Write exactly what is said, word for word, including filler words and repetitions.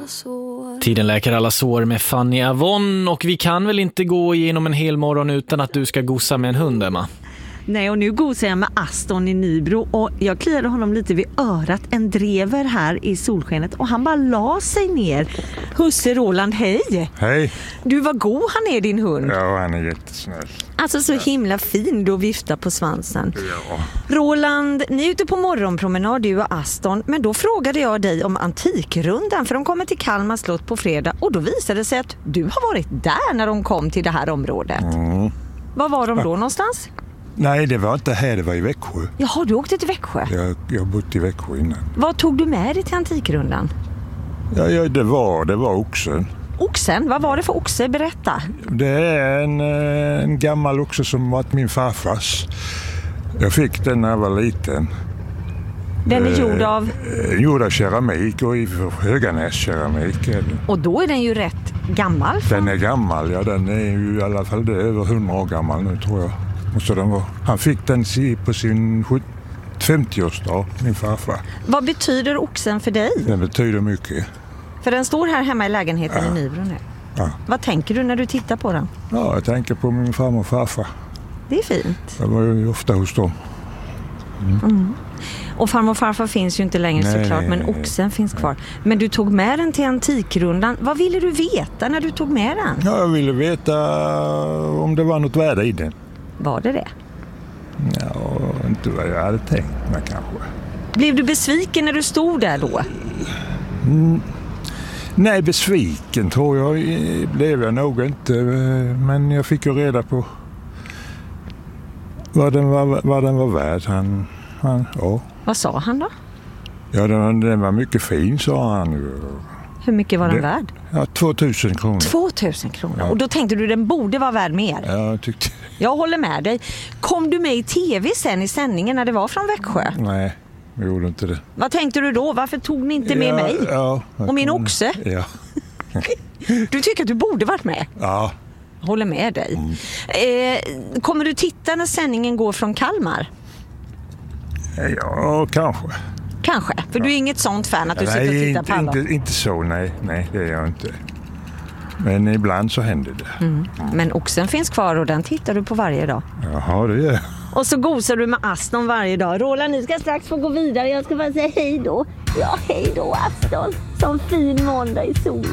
sår. Tiden läker alla sår med Fanny Avon, och vi kan väl inte gå igenom en hel morgon utan att du ska gossa med en hund, Emma? Nej, och nu gosar jag med Aston i Nybro och jag kliade honom lite vid örat, en drever här i solskenet, och han bara la sig ner. Husse Roland, hej! Hej! Du, var god han är, din hund. Ja, han är jättesnäll. Alltså så himla fin, då viftar på svansen. Ja. Roland, ni är ute på morgonpromenad, du och Aston, men då frågade jag dig om Antikrundan, för de kommer till Kalmar slott på fredag, och då visade det sig att du har varit där när de kom till det här området. Mm. Var var de då någonstans? Nej, det var inte här, det var i Växjö. Jaha, du åkte till Växjö. Jag, jag har bott i Växjö innan. Vad tog du med dig till Antikrundan? Ja, ja det var det var oxen. Oxen? Vad var det för oxe? Berätta. Det är en, en gammal oxe som var min farfars. Jag fick den när jag var liten. Den är gjord av? Eh, gjord av keramik och i Höganäs keramik. Och då är den ju rätt gammal. Den är gammal, ja, den är ju i alla fall det, över hundra år gammal nu, tror jag. Och så den var. Han fick den på sin femtioårsdag, min farfar. Vad betyder oxen för dig? Den betyder mycket. För den står här hemma i lägenheten ja. i Nybro nu. Ja. Vad tänker du när du tittar på den? Ja, jag tänker på min farmor och farfar. Det är fint. Jag var ju ofta hos dem. Mm. Mm. Och farmor och farfar finns ju inte längre nej, såklart, men nej, oxen finns nej. kvar. Men du tog med den till Antikrundan. Vad ville du veta när du tog med den? Ja, jag ville veta om det var något värde i den. Var det det? Ja, inte vad jag hade tänkt mig kanske. Blev du besviken när du stod där då? Mm. Nej, besviken tror jag blev jag nog inte. Men jag fick ju reda på vad den var, vad den var värd. Han, han, ja. Vad sa han då? Ja, den, den var mycket fin, sa han. Hur mycket var den det, värd? Ja, tvåtusen kronor. tvåtusen kronor. Ja. Och då tänkte du den borde vara värd mer? Ja, jag tyckte... Jag håller med dig. Kom du med i tv sen i sändningen när det var från Växjö? Nej, jag gjorde inte det. Vad tänkte du då? Varför tog ni inte med ja, mig? Ja, och min oxe? Ja. Du tycker att du borde varit med? Ja. Håller med dig. Mm. Eh, kommer du titta när sändningen går från Kalmar? Ja, kanske. Kanske, för ja. Du är inget sånt fan att du nej, sitter och tittar inte, på alla. Inte, inte så, nej. Nej, det är jag inte. Men ibland så händer det. Mm. Men oxen finns kvar och den tittar du på varje dag. Jaha, det är. Och så gosar du med Aston varje dag. Roland, ni ska strax få gå vidare. Jag ska bara säga hej då. Ja, hej då Aston. Som fin måndag i solen.